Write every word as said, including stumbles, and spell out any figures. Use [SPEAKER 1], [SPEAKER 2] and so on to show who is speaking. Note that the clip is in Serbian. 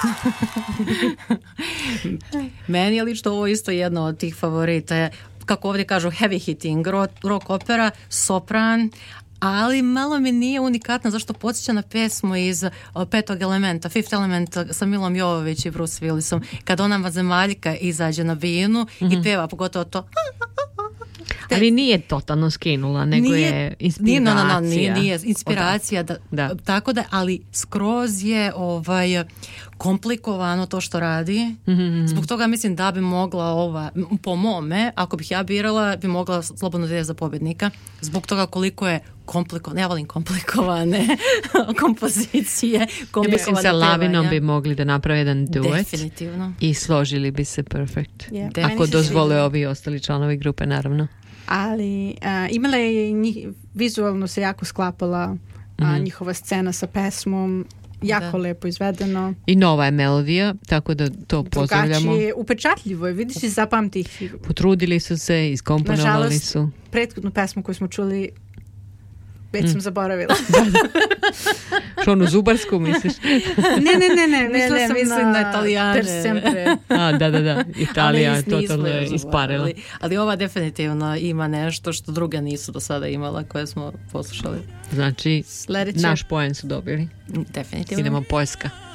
[SPEAKER 1] Meni je lično ovo isto jedno od tih favorita. Kako ovdje kažu, heavy hitting, rock opera, sopran, ali malo mi nije unikatna zašto podsjeća na pesmu iz uh, Petog elementa, Fifth Element sa Milom Jovović i Bruce Willisom, kad ona vanzemaljka izađe na binu mm-hmm. i peva pogotovo to.
[SPEAKER 2] Te, ali nije totalno skinula, nego nije, je inspiracija.
[SPEAKER 1] Nije, no, no, no, nije, nije inspiracija, da, da. Tako da, ali skroz je ovaj, komplikovano to što radi. Mm-hmm. Zbog toga mislim da bi mogla ova, po mome, ako bih ja birala, bi mogla slobodno da ide za pobjednika. Zbog toga koliko je komplikovane, ja volim komplikovane kompozicije, komplikovane
[SPEAKER 2] ja mislim sa Lavinom bi mogli da naprave jedan duet.
[SPEAKER 1] Definitivno.
[SPEAKER 2] I složili bi se perfekt.
[SPEAKER 3] Yeah.
[SPEAKER 2] Ako dozvole ovi ostali članovi grupe, naravno.
[SPEAKER 3] Ali uh, imala je njih, vizualno se jako sklapala mm-hmm. uh, njihova scena sa pesmom, jako da. Lepo izvedeno.
[SPEAKER 2] I nova je melodija, tako da to pozdravljamo.
[SPEAKER 3] Drugačije, upečatljivo je, vidiš i zapamti.
[SPEAKER 2] Potrudili su se, iskomponovali
[SPEAKER 3] nažalost,
[SPEAKER 2] su.
[SPEAKER 3] prethodnu pesmu koju smo čuli već mm. sam zaboravila.
[SPEAKER 2] Što onu zubarsku misliš?
[SPEAKER 3] ne, ne, ne, ne, mislila
[SPEAKER 1] ne,
[SPEAKER 3] sam
[SPEAKER 1] mislim
[SPEAKER 3] na,
[SPEAKER 1] na Italijane.
[SPEAKER 3] Per sempre.
[SPEAKER 2] A, da, da, da, Italija je totalno isparila.
[SPEAKER 1] Ali, ali ova definitivno ima nešto što druge nisu do sada imala, koje smo poslušali.
[SPEAKER 2] Znači,
[SPEAKER 3] Sljedeće.
[SPEAKER 2] naš poen su dobili.
[SPEAKER 1] Definitivno.
[SPEAKER 2] Idemo Poljska.